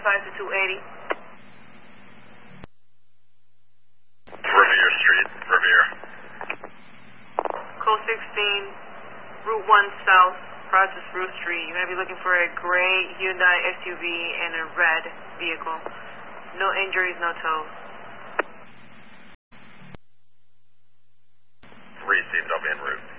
25 to 280. Revere Street, Revere. Code 16, Route 1 South, Process Route Street. You're going to be looking for a gray Hyundai SUV and a red vehicle. No injuries, no tows. 3 CW en route.